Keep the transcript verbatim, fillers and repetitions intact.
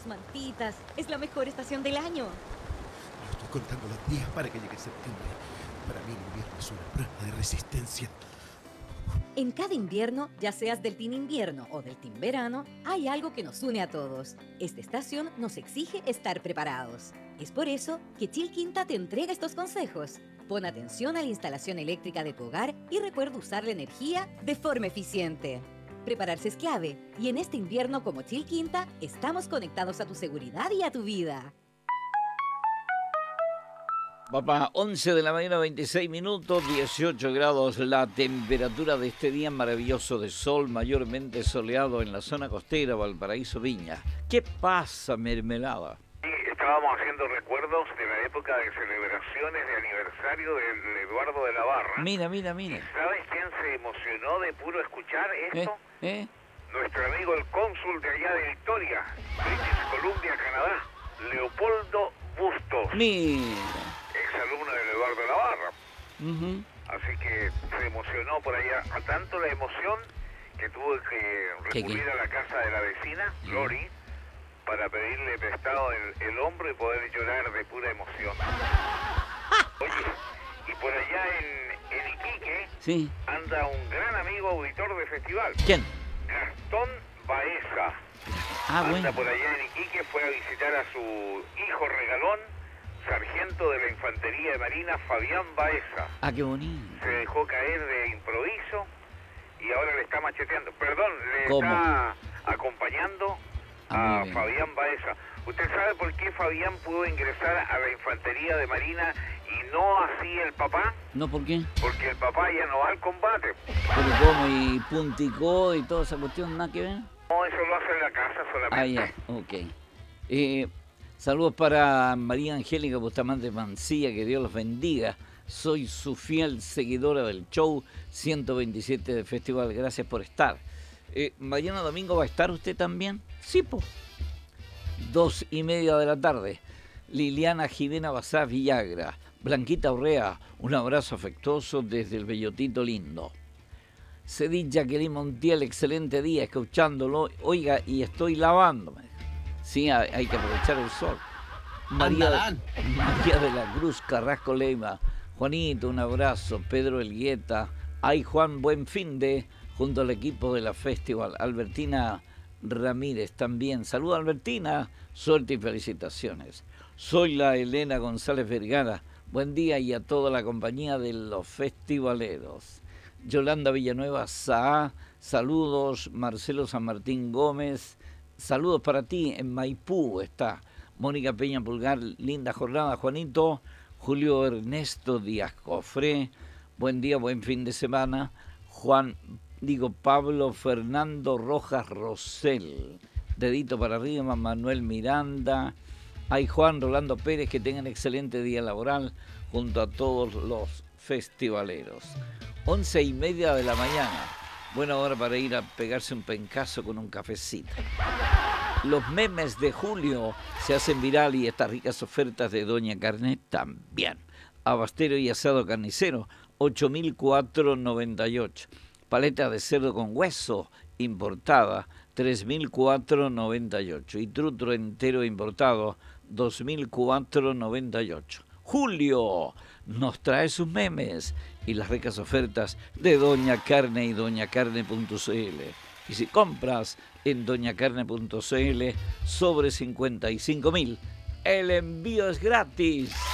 mantitas. Es la mejor estación del año. Yo estoy contando los días para que llegue septiembre. Para mí el invierno es una prueba de resistencia. En cada invierno, ya seas del team invierno o del team verano, hay algo que nos une a todos. Esta estación nos exige estar preparados. Es por eso que Chil Quinta te entrega estos consejos. Pon atención a la instalación eléctrica de tu hogar y recuerda usar la energía de forma eficiente. Prepararse es clave, y en este invierno como Chil Quinta, estamos conectados a tu seguridad y a tu vida. Papá, once de la mañana, veintiséis minutos, dieciocho grados la temperatura de este día maravilloso de sol, mayormente soleado en la zona costera, Valparaíso, Viña. ¿Qué pasa, mermelada? Sí, estábamos haciendo recuerdos de la época de celebraciones de aniversario del Eduardo de la Barra. Mira, mira, mira. ¿Sabes quién se emocionó de puro escuchar esto? ¿Eh? ¿Eh? Nuestro amigo el cónsul de allá de Victoria, British Columbia, Canadá, Leopoldo Bustos. Mira. Exalumno del Eduardo de la Barra. Uh-huh. Así que se emocionó por allá, a tanto la emoción que tuvo que recurrir ¿Qué, qué? a la casa de la vecina, Lori, para pedirle prestado el, el hombro y poder llorar de pura emoción. Oye, y por allá en, en Iquique Sí. anda un gran amigo auditor del festival. ¿Quién? Gastón Baeza. Ah, Anda bueno. por allá en Iquique, fue a visitar a su hijo regalón, sargento de la Infantería de Marina, Fabián Baeza. Ah, qué bonito. Se dejó caer de improviso y ahora le está macheteando. Perdón, le ¿Cómo? está acompañando Ah, a muy bien. Fabián Baeza. ¿Usted sabe por qué Fabián pudo ingresar a la Infantería de Marina y no así el papá? ¿No por qué? Porque el papá ya no va al combate. Pero cómo, y punticó y toda esa cuestión, nada que ver. No, eso lo hace en la casa solamente. Ah, ya, ok. Eh, saludos para María Angélica Bustamante Mancilla, que Dios los bendiga. Soy su fiel seguidora del show ciento veintisiete del festival. Gracias por estar. Eh, mañana domingo va a estar usted también. Sí, po. Dos y media de la tarde. Liliana Jimena Bazá Villagra. Blanquita Urrea, un abrazo afectuoso desde el Bellotito Lindo. Cedit Jacqueline Montiel, excelente día escuchándolo. Oiga, y estoy lavándome. Sí, hay, hay que aprovechar el sol. María, María de la Cruz Carrasco Leima. Juanito, un abrazo. Pedro Elgueta. Ay, Juan, buen fin de, junto al equipo de la festival. Albertina Ramírez también. Saluda, Albertina. Suerte y felicitaciones. Soy la Elena González Vergara. Buen día y a toda la compañía de los festivaleros. Yolanda Villanueva Saá, saludos. Marcelo San Martín Gómez, saludos para ti. En Maipú está Mónica Peña Pulgar, linda jornada, Juanito. Julio Ernesto Díaz Cofré, buen día, buen fin de semana. Juan, digo Pablo Fernando Rojas Rosell, dedito para arriba. Manuel Miranda. Hay Juan Rolando Pérez, que tengan excelente día laboral junto a todos los festivaleros. Once y media de la mañana, buena hora para ir a pegarse un pencazo con un cafecito. Los memes de julio se hacen viral y estas ricas ofertas de Doña Carne también. Abastero y asado carnicero, ocho mil cuatrocientos noventa y ocho. Paleta de cerdo con hueso importada, tres mil cuatrocientos noventa y ocho. Y trutro entero importado, dos mil cuatrocientos noventa y ocho. Julio nos trae sus memes y las ricas ofertas de Doña Carne y doña carne punto c l. Y si compras en doña carne punto c l sobre cincuenta y cinco mil, el envío es gratis.